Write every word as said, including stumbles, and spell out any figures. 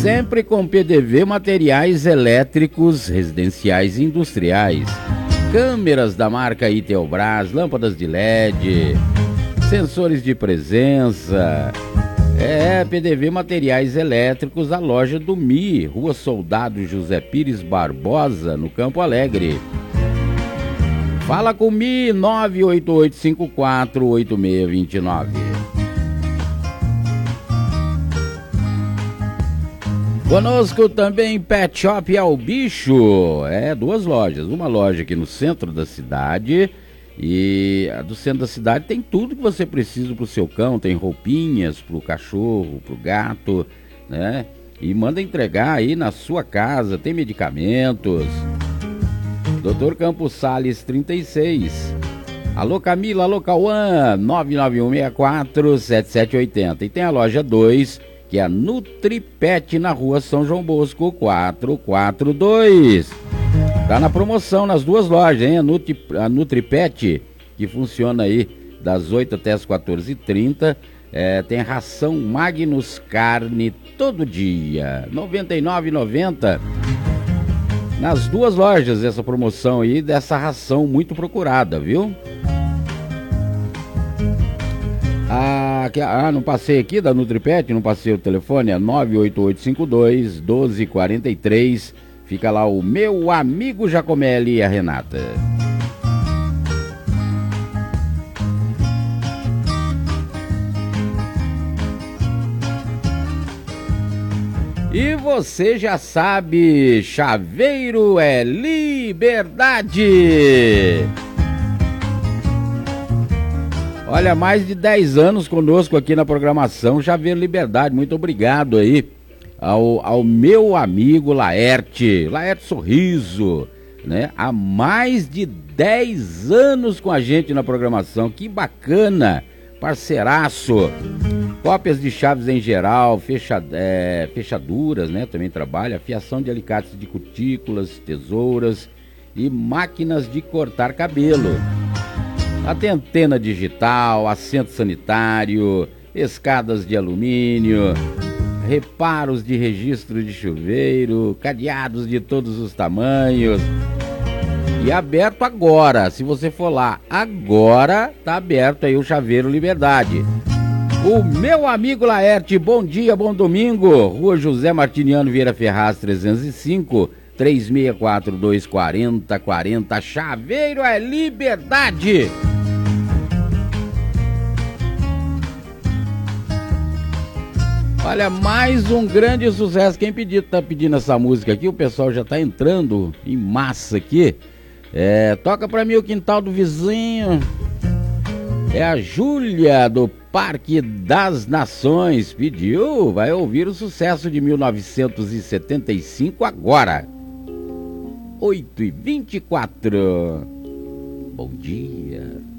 Sempre com P D V Materiais Elétricos Residenciais e Industriais. Câmeras da marca Itelbras, lâmpadas de L E D, sensores de presença. É, P D V Materiais Elétricos, a loja do M I, Rua Soldado José Pires Barbosa, no Campo Alegre. Fala com M I, nove oito oito cinco quatro oito seis dois nove. Conosco também Pet Shop Ao Bicho. É, duas lojas. Uma loja aqui no centro da cidade. E a do centro da cidade tem tudo que você precisa pro seu cão. Tem roupinhas pro cachorro, pro gato, né? E manda entregar aí na sua casa. Tem medicamentos. doutor Campos Sales trinta e seis. Alô Camila, alô Cauã, nove nove um seis quatro sete sete oito zero. E tem a loja dois, que é a Nutripet, na rua São João Bosco quatrocentos e quarenta e dois. Tá na promoção nas duas lojas, hein? A, Nutri, a Nutripet, que funciona aí das oito até as quatorze e trinta. É, tem ração Magnus Carne todo dia, noventa e nove reais e noventa centavos. Nas duas lojas, essa promoção aí dessa ração muito procurada, viu? Ah, que, ah, não passei aqui da Nutripet, não passei o telefone, é nove oito oito cinco dois um dois quatro três. Fica lá o meu amigo Jacomelli e a Renata. E você já sabe, chaveiro é liberdade! Olha, mais de dez anos conosco aqui na programação Chaveiro Liberdade. Muito obrigado aí ao, ao meu amigo Laerte, Laerte Sorriso, né? Há mais de dez anos com a gente na programação. Que bacana, parceiraço. Cópias de chaves em geral, fecha, é, fechaduras, né? Também trabalha, afiação de alicates de cutículas, tesouras e máquinas de cortar cabelo. Tem antena digital, assento sanitário, escadas de alumínio, reparos de registro de chuveiro, cadeados de todos os tamanhos. E aberto agora, se você for lá agora, tá aberto aí o Chaveiro Liberdade. O meu amigo Laerte, bom dia, bom domingo. Rua José Martiniano Vieira Ferraz, trezentos e cinco, três seis quatro dois quatro zero quatro zero. Chaveiro é liberdade. Olha, mais um grande sucesso. Quem pediu, tá pedindo essa música aqui, o pessoal já tá entrando em massa aqui. É, toca pra mim o Quintal do Vizinho. É a Júlia do Parque das Nações. Pediu, vai ouvir o sucesso de mil novecentos e setenta e cinco agora. oito e vinte e quatro. Bom dia.